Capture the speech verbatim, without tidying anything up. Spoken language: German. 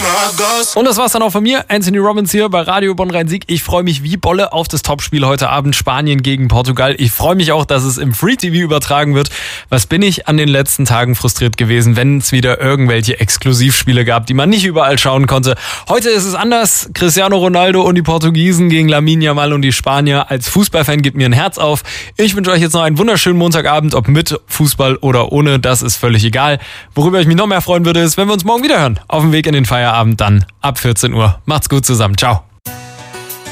Und das war's dann auch von mir, Anthony Robbins hier bei Radio Bonn-Rhein-Sieg. Ich freue mich wie Bolle auf das Topspiel heute Abend, Spanien gegen Portugal. Ich freue mich auch, dass es im Free-T V übertragen wird. Was bin ich an den letzten Tagen frustriert gewesen, wenn es wieder irgendwelche Exklusivspiele gab, die man nicht überall schauen konnte. Heute ist es anders. Cristiano Ronaldo und die Portugiesen gegen Lamine Yamal und die Spanier. Als Fußballfan gibt mir ein Herz auf. Ich wünsche euch jetzt noch einen wunderschönen Montagabend, ob mit Fußball oder ohne, das ist völlig egal. Worüber ich mich noch mehr freuen würde, ist, wenn wir uns morgen wieder hören. Auf dem Weg in den Feierabend dann ab vierzehn Uhr. Macht's gut zusammen. Ciao.